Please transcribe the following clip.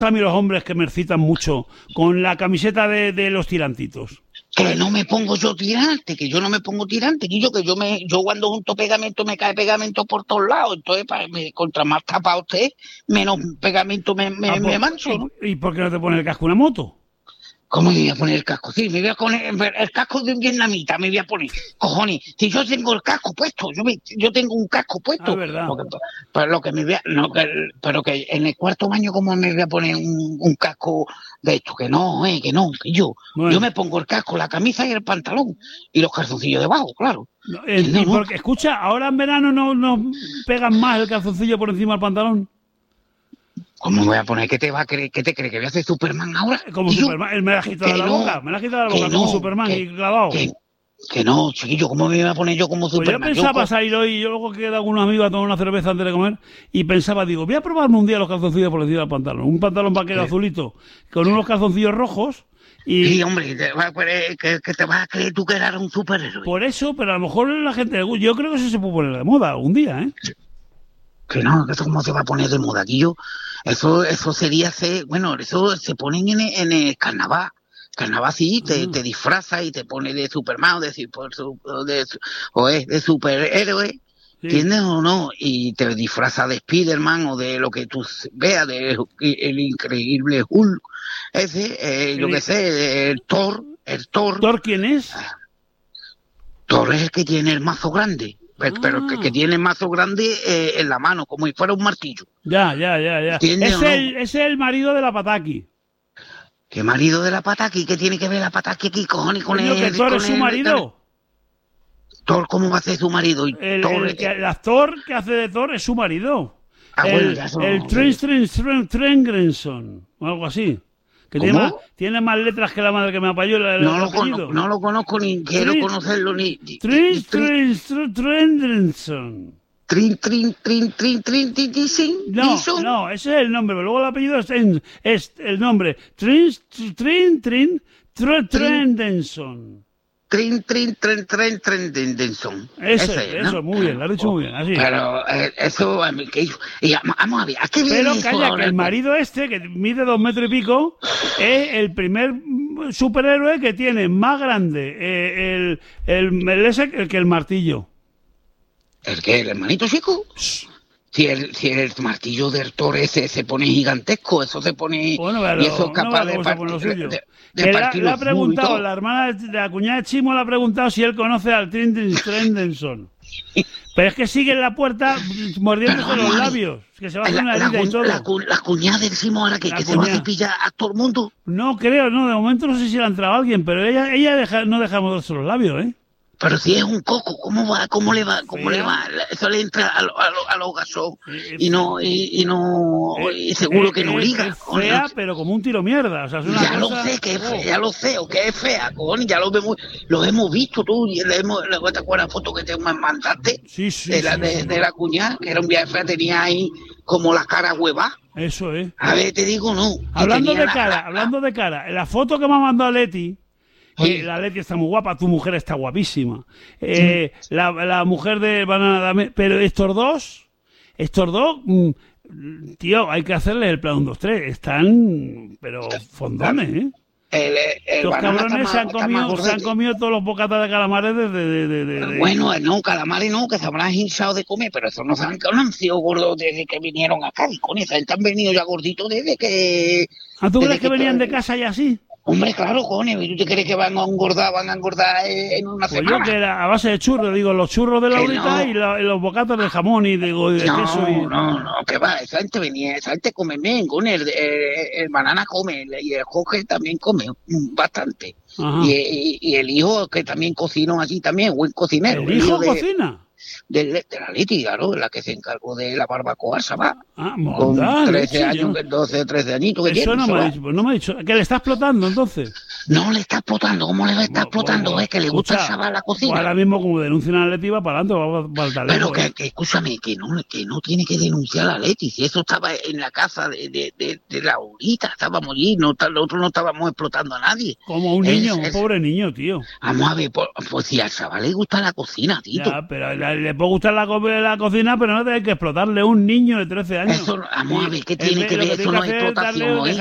a mí los hombres que me excitan mucho con la camiseta de los tirantitos? Que no me pongo yo tirante, que yo no me pongo tirante, yo cuando junto pegamento me cae pegamento por todos lados, entonces contra más tapa usted, menos pegamento me mancho, ¿no? ¿Y por qué no te pones el casco de una moto? ¿Cómo me voy a poner el casco? Sí, me voy a poner el casco de un vietnamita, me voy a poner. Cojones, si yo tengo el casco puesto, yo tengo un casco puesto. Ah, ¿verdad? Pero que en el cuarto baño, ¿cómo me voy a poner un casco de esto? Que no. Yo me pongo el casco, la camisa y el pantalón. Y los calzoncillos debajo, claro. Porque, escucha, ahora en verano no pegan más el calzoncillo por encima del pantalón. ¿Cómo me voy a poner? ¿Qué te cree? ¿Que voy a hacer Superman ahora? Como Superman, él me la ha quitado de la boca, como Superman y clavado. Que no, chiquillo, ¿cómo me voy a poner yo como Superman? Pues yo pensaba salir hoy, yo luego quedé con algunos amigos a tomar una cerveza antes de comer, y pensaba, voy a probarme un día los calzoncillos por encima del pantalón. Un pantalón vaquero azulito, con unos calzoncillos rojos. Y sí, hombre, que te vas a creer tú que eras un superhéroe. Por eso, pero a lo mejor la gente, yo creo que eso se puede poner de moda algún día, ¿eh? Que no, eso cómo se va a poner de moda, Guillo. Eso sería eso se ponen en el carnaval. Carnaval sí, te disfraza y te pone de Superman o es de superhéroe, sí. ¿Entiendes o no? Y te disfraza de Spiderman o de lo que tú veas, de el increíble Hulk, yo qué sé, el Thor. ¿Thor quién es? Thor es el que tiene el mazo grande. Pero que tiene el mazo grande en la mano, como si fuera un martillo. Ya. Es el marido de la Pataki. ¿Qué marido de la Pataki? ¿Qué tiene que ver la Pataki aquí, cojones, con él? ¿Que Thor es su marido? ¿Thor cómo va a ser su marido? El actor que hace de Thor es su marido. El Trengrenson, o algo así. Que tiene más letras que la madre que me apayó. No lo conozco ni quiero conocerlo ni. Trendrenson. No, ese es el nombre, pero luego el apellido es el nombre. Trendenson. Trendenson. Eso, muy bien, lo has dicho muy bien, así. Pero eso, vamos a ver, ¿a qué viene pero eso? Calla, que el marido que mide 2 metros y pico, es el primer superhéroe que tiene más grande el que el martillo. ¿El qué? ¿El hermanito chico? Si el martillo del Thor ese se pone gigantesco, eso se pone... Bueno, pero y eso es capaz de partir. Le ha preguntado, la hermana de la cuñada de Chimo le ha preguntado si él conoce al Trendenson. Pero es que sigue en la puerta mordiéndose los labios. Que se va a hacer una herida y todo. La cuñada de Chimo ahora que se va a cepillar a todo el mundo. No creo, de momento no sé si le ha entrado a alguien, pero ella no deja morderse los labios, ¿eh? Pero si es un coco, ¿cómo le va? Eso le entra a los gasos y seguro que no liga. Es fea, pero como un tiro mierda. O sea, es una ya cosa... lo sé que es fea, ya lo sé, o que es fea, cojones, ya lo hemos visto tú, ¿te acuerdas la foto que te mandaste? Sí. De la cuñada, que era un viaje fea, tenía ahí como la cara hueva. Eso es. A ver, te digo, no. Hablando de cara, la foto que me ha mandado Leti, la Leti está muy guapa, tu mujer está guapísima. La mujer de Banana Dame, pero estos dos, tío, hay que hacerle el plan 1, 2, 3. Están, pero fondones, ¿eh? Los cabrones se han comido todos los bocatas de calamares desde... Bueno, no, calamares no, que se habrán hinchado de comer, pero eso no han sido gordos desde que vinieron acá, y con esa gente han venido ya gorditos desde que... ¿Tú crees que venían de casa y así? Hombre, claro, cojones, ¿tú te crees que van a engordar en una semana? Yo que era a base de churros, digo, los churros de Laurita y los bocatos de jamón y de queso. No, que va, esa gente come bien, con el banana come, y el Jorge también come bastante. Y el hijo que también cocinó así también, buen cocinero. ¿El hijo cocina? De la Leti, claro, la que se encargó de la barbacoa, ¿sabes? Con 13 años, 12 o 13 añitos que eso tiene. No me ha dicho. ¿Que le está explotando, entonces? No le está explotando, ¿cómo le va a estar explotando? Es que le gusta el chaval la cocina. Ahora mismo, como denuncia a Leti, va para adelante, va para Pero que escúchame, que no tiene que denunciar a Leti. Si eso estaba en la casa de Laurita, estábamos allí, nosotros no estábamos explotando a nadie. Como un niño, un pobre niño, tío. Vamos a ver, pues si al chaval le gusta la cocina, Tito. Ya, pero le puede gustar la cocina, pero no tiene que explotarle a un niño de 13 años. Eso, vamos a ver, ¿qué tiene que ver? Eso no es explotación,